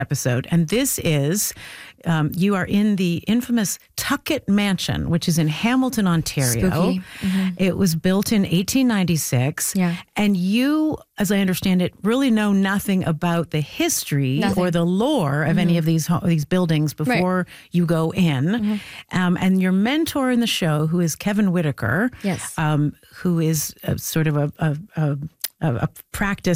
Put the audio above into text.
episode. And this is, you are in the infamous Tuckett Mansion, which is in Hamilton, Ontario. Spooky. Mm-hmm. It was built in 1896. Yeah. And you, as I understand it, really know nothing about the history or the lore of any of these buildings before you go in. And your mentor in the show, who is Kevin Whitaker, Yes. who is sort of a practice